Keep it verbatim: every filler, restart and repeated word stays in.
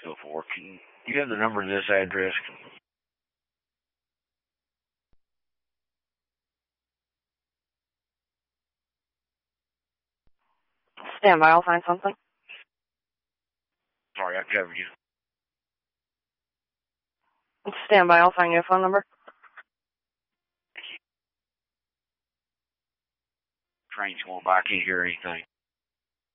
so forth. Can you have the number to this address? Stand by, I'll find something. Sorry, I covered you. Stand by, I'll find you a phone number. Train's going by, I can't hear anything.